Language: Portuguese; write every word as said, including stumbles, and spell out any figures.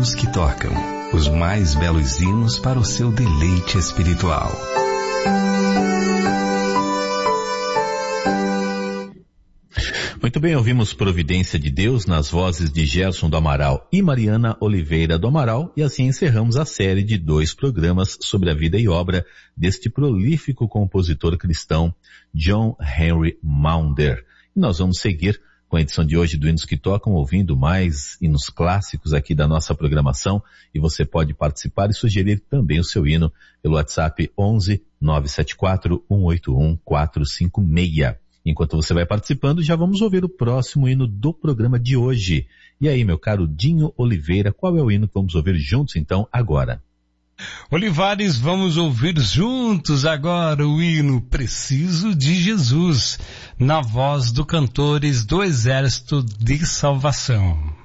hinos que tocam, os mais belos hinos para o seu deleite espiritual. Muito bem, ouvimos Providência de Deus nas vozes de Gerson do Amaral e Mariana Oliveira do Amaral, e assim encerramos a série de dois programas sobre a vida e obra deste prolífico compositor cristão John Henry Mander. E nós vamos seguir com a edição de hoje do Hinos que Tocam, ouvindo mais hinos clássicos aqui da nossa programação, e você pode participar e sugerir também o seu hino pelo WhatsApp onze nove sete quatro um oito um quatro cinco seis. Enquanto você vai participando, já vamos ouvir o próximo hino do programa de hoje. E aí, meu caro Dinho Oliveira, qual é o hino que vamos ouvir juntos então agora? Olivares, vamos ouvir juntos agora o hino Preciso de Jesus, na voz do Cantores do Exército de Salvação.